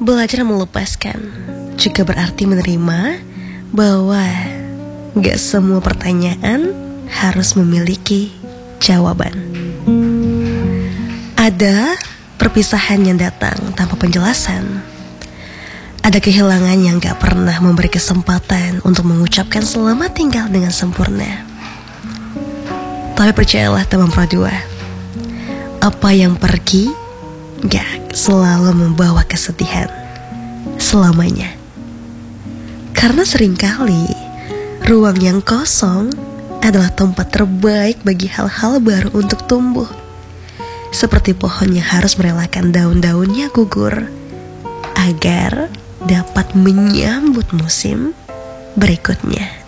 Belajar melepaskan juga berarti menerima bahwa gak semua pertanyaan harus memiliki jawaban. Ada perpisahan yang datang tanpa penjelasan. Ada kehilangan yang gak pernah memberi kesempatan untuk mengucapkan selamat tinggal dengan sempurna. Tapi percayalah teman Pro 2, apa yang pergi gak selalu membawa kesedihan selamanya. Karena seringkali ruang yang kosong adalah tempat terbaik bagi hal-hal baru untuk tumbuh. Seperti pohon yang harus merelakan daun-daunnya gugur agar dapat menyambut musim berikutnya.